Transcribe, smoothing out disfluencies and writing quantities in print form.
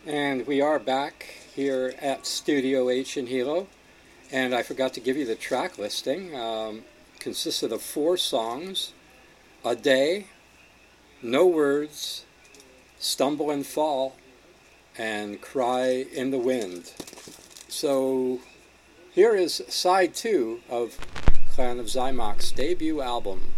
And we are back here at Studio H in Hilo. And I forgot to give you the track listing. Consisted of 4 songs: A Day, No Words, Stumble and Fall, and Cry in the Wind. So here is side 2 of Clan of Xymox's debut album.